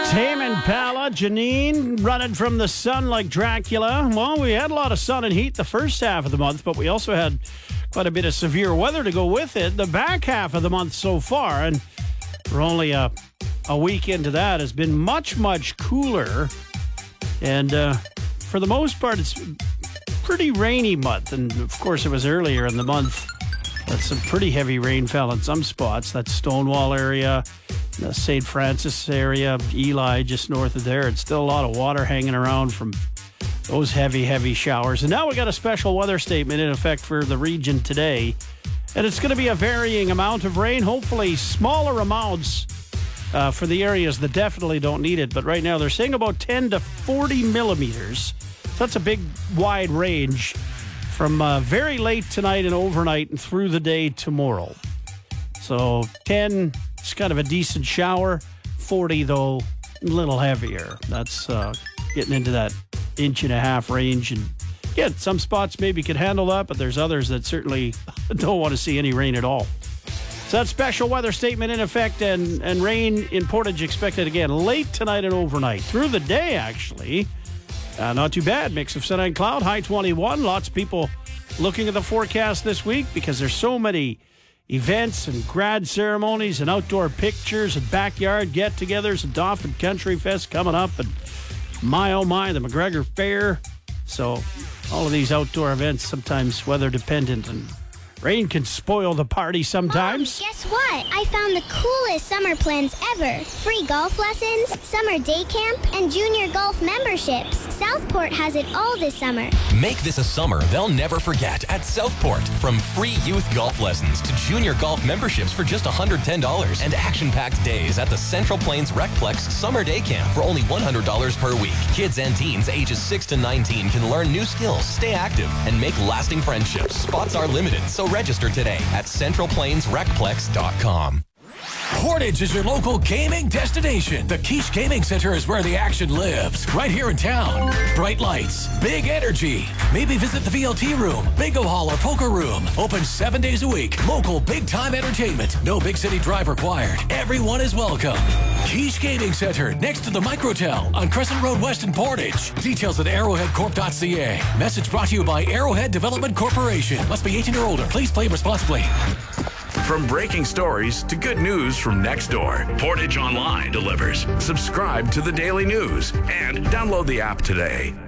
Tame Impala, Janine, running from the sun like Dracula. Well, we had a lot of sun and heat the first half of the month, but we also had quite a bit of severe weather to go with it the back half of the month so far. And we're only a week into that. Has been much, much cooler. And for the most part, it's pretty rainy month. And, of course, it was earlier in the month that some pretty heavy rain fell in some spots. That Stonewall area, the St. Francis area, Eli, just north of there. It's still a lot of water hanging around from those heavy, heavy showers. And now we got a special weather statement in effect for the region today. And it's going to be a varying amount of rain, hopefully smaller amounts for the areas that definitely don't need it. But right now they're saying about 10 to 40 millimeters. So that's a big, wide range from very late tonight and overnight and through the day tomorrow. So 10, it's kind of a decent shower. 40, though, a little heavier. That's getting into that inch and a half range. And again, some spots maybe could handle that, but there's others that certainly don't want to see any rain at all. So that special weather statement in effect, and rain in Portage expected again late tonight and overnight. Through the day, actually, not too bad. Mix of sun and cloud, high 21. Lots of people looking at the forecast this week because there's so many events and grad ceremonies and outdoor pictures and backyard get-togethers and Dauphin Country Fest coming up. And my, oh my, the McGregor Fair. So all of these outdoor events, sometimes weather-dependent, and rain can spoil the party sometimes. Guess what? I found the coolest summer plans ever. Free golf lessons, summer day camp, and junior golf memberships. Southport has it all this summer. Make this a summer they'll never forget at Southport. From free youth golf lessons to junior golf memberships for just $110 and action-packed days at the Central Plains Recplex Summer Day Camp for only $100 per week. Kids and teens ages 6 to 19 can learn new skills, stay active, and make lasting friendships. Spots are limited, so register today at centralplainsrecplex.com. Portage is your local gaming destination. The Quiche Gaming Center is where the action lives. Right here in town. Bright lights, big energy. Maybe visit the VLT room, bingo hall, or poker room. Open 7 days a week. Local big-time entertainment. No big city drive required. Everyone is welcome. Quiche Gaming Center, next to the Microtel on Crescent Road West in Portage. Details at arrowheadcorp.ca. Message brought to you by Arrowhead Development Corporation. Must be 18 or older. Please play responsibly. From breaking stories to good news from next door, Portage Online delivers. Subscribe to the Daily News and download the app today.